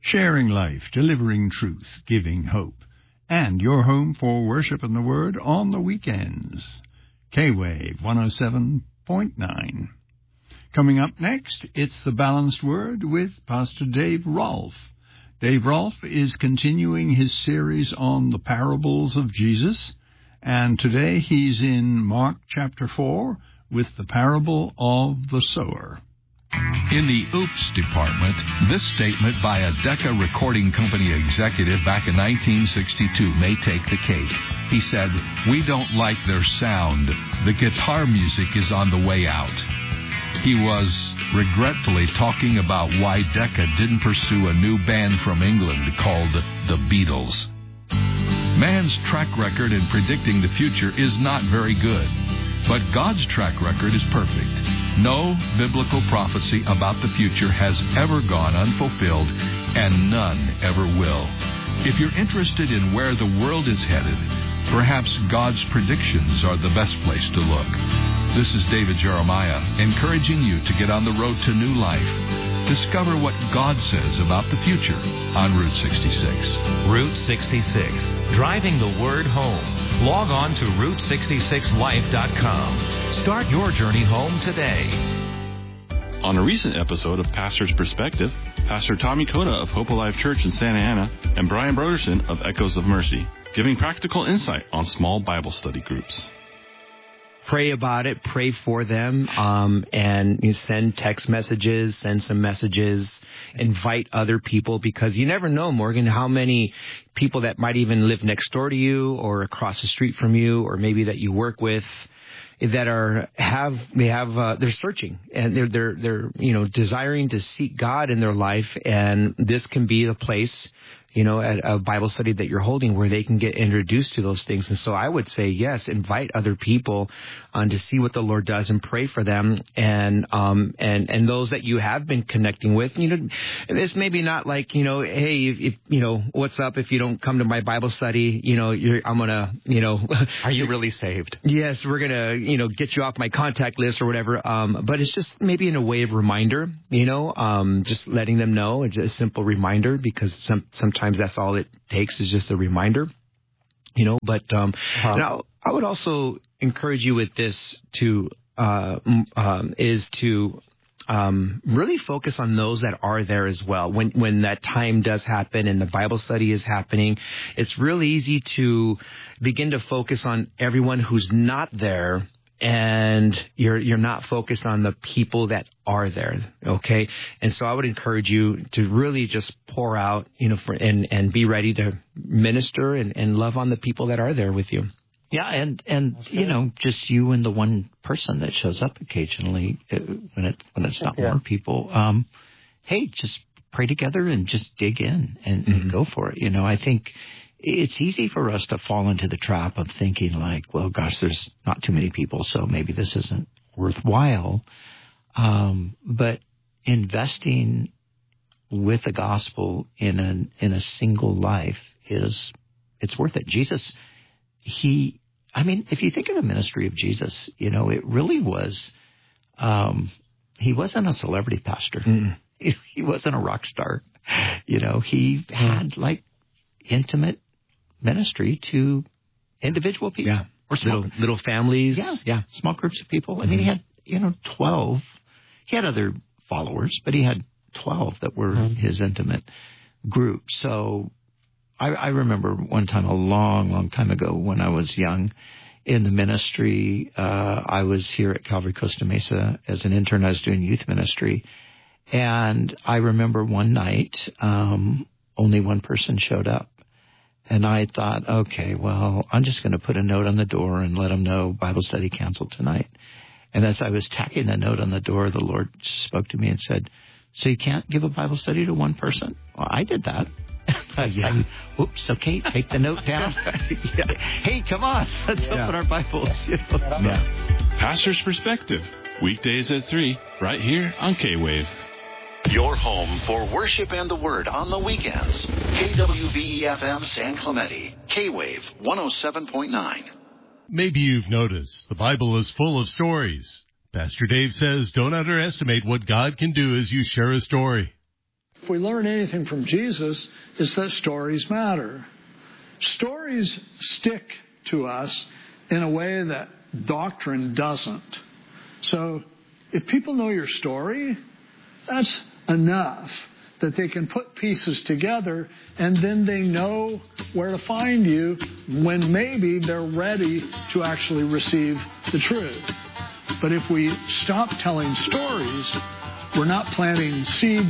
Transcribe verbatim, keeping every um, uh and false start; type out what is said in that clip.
sharing life, delivering truth, giving hope, and your home for worship and the Word on the weekends. K-Wave one oh seven point nine. Coming up next, it's The Balanced Word with Pastor Dave Rolfe. Dave Rolfe is continuing his series on the parables of Jesus, and today he's in Mark chapter four with the parable of the sower. In the Oops department, this statement by a Decca Recording Company executive back in nineteen sixty-two may take the cake. He said, "We don't like their sound. The guitar music is on the way out." He was regretfully talking about why Decca didn't pursue a new band from England called the Beatles. Man's track record in predicting the future is not very good, but God's track record is perfect. No biblical prophecy about the future has ever gone unfulfilled, and none ever will. If you're interested in where the world is headed, perhaps God's predictions are the best place to look. This is David Jeremiah, encouraging you to get on the road to new life. Discover what God says about the future on Route sixty-six. Route sixty-six, driving the word home. Log on to route sixty-six life dot com. Start your journey home today. On a recent episode of Pastor's Perspective, Pastor Tommy Coda of Hope Alive Church in Santa Ana and Brian Broderson of Echoes of Mercy, giving practical insight on small Bible study groups. Pray about it, pray for them, um, and you send text messages, send some messages, invite other people, because you never know, Morgan, how many people that might even live next door to you or across the street from you, or maybe that you work with, that are have they have uh, they're searching, and they're they're they're you know desiring to seek God in their life, and this can be the place, you know, at a Bible study that you're holding where they can get introduced to those things. And so I would say, yes, invite other people um, to see what the Lord does and pray for them. And, um, and, and those that you have been connecting with, you know, this maybe not like, you know, hey, if, if you know, what's up if you don't come to my Bible study, you know, you're, I'm going to, you know. Are you really saved? Yes, we're going to, you know, get you off my contact list or whatever. Um, but it's just maybe in a way of reminder, you know, um, just letting them know. It's a simple reminder, because some, sometimes that's all it takes is just a reminder, you know. But um, huh. now I would also encourage you with this to uh, um, is to um, really focus on those that are there as well. When when that time does happen and the Bible study is happening, it's really easy to begin to focus on everyone who's not there, and you're you're not focused on the people that are there, okay? And so I would encourage you to really just pour out, you know, for, and, and be ready to minister and, and love on the people that are there with you. Yeah, and, and okay. you know, just you and the one person that shows up occasionally uh, when it when it's not yeah. more people. Um, hey, just pray together and just dig in and, mm-hmm. and go for it. You know, I think it's easy for us to fall into the trap of thinking like, well, gosh, there's not too many people, so maybe this isn't worthwhile. Um, but investing with the gospel in a, in a single life is, it's worth it. Jesus, he, I mean, if you think of the ministry of Jesus, you know, it really was, um, he wasn't a celebrity pastor. Mm. He, he wasn't a rock star. You know, he had like intimate ministry to individual people. Yeah. Or small, little, little families. Yeah. Yeah. Small groups of people. I Mm-hmm. mean, he had, you know, twelve. He had other followers, but he had twelve that were mm-hmm. his intimate group. So I, I remember one time, a long, long time ago, when I was young in the ministry, uh, I was here at Calvary Costa Mesa as an intern. I was doing youth ministry. And I remember one night, um, only one person showed up. And I thought, okay, well, I'm just going to put a note on the door and let them know Bible study canceled tonight. And as I was tacking the note on the door, the Lord spoke to me and said, so you can't give a Bible study to one person? Well, I did that. I was yeah. like, oops, okay, take the note down. yeah. Hey, come on, let's yeah. open our Bibles. You know? yeah. Pastor's Perspective, weekdays at three, right here on K-Wave. Your home for worship and the Word on the weekends. K W B E F M San Clemente, K-Wave one oh seven point nine. Maybe you've noticed the Bible is full of stories. Pastor Dave says don't underestimate what God can do as you share a story. if we learn anything from Jesus, it's that stories matter. Stories stick to us in a way that doctrine doesn't. So if people know your story, that's enough that they can put pieces together, and then they know where to find you when maybe they're ready to actually receive the truth. But if we stop telling stories, we're not planting seeds